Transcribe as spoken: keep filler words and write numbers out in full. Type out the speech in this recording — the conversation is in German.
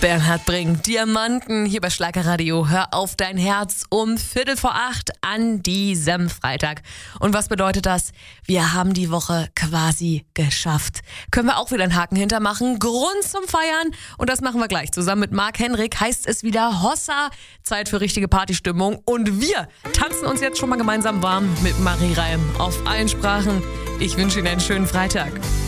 Bernhard Brink, Diamanten hier bei Schlagerradio. Hör auf dein Herz um Viertel vor acht an diesem Freitag. Und was bedeutet das? Wir haben die Woche quasi geschafft. Können wir auch wieder einen Haken hintermachen. Grund zum Feiern. Und das machen wir gleich. Zusammen mit Marc Henrik heißt es wieder Hossa. Zeit für richtige Partystimmung. Und wir tanzen uns jetzt schon mal gemeinsam warm mit Marie Reim auf allen Sprachen. Ich wünsche Ihnen einen schönen Freitag.